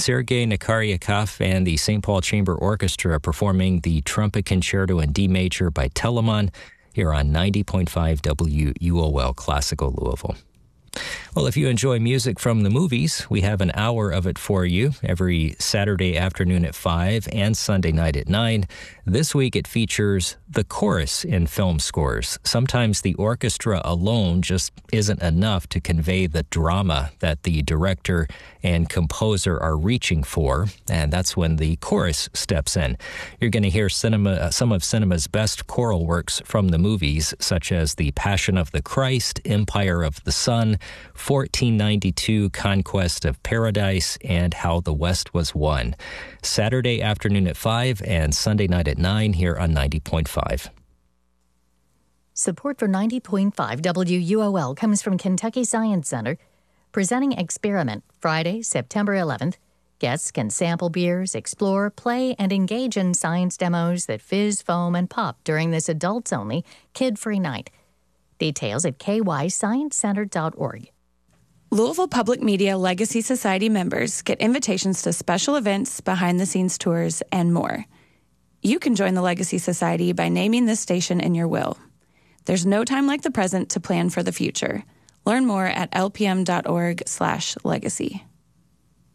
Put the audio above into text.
Sergei Nakaryakov and the St. Paul Chamber Orchestra performing the Trumpet Concerto in D Major by Telemann here on 90.5 WUOL Classical Louisville. Well, if you enjoy music from the movies, we have an hour of it for you every Saturday afternoon at 5 and Sunday night at 9. This week it features the chorus in film scores. Sometimes the orchestra alone just isn't enough to convey the drama that the director and composer are reaching for, and that's when the chorus steps in. You're going to hear some of cinema's best choral works from the movies, such as The Passion of the Christ, Empire of the Sun, 1492, Conquest of Paradise, and How the West Was Won. Saturday afternoon at 5 and Sunday night at 9 here on 90.5. Support for 90.5 WUOL comes from Kentucky Science Center, presenting Experiment Friday, September 11th. Guests can sample beers, explore, play, and engage in science demos that fizz, foam, and pop during this adults-only, kid-free night. Details at kysciencecenter.org. Louisville Public Media Legacy Society members get invitations to special events, behind-the-scenes tours, and more. You can join the Legacy Society by naming this station in your will. There's no time like the present to plan for the future. Learn more at lpm.org/legacy.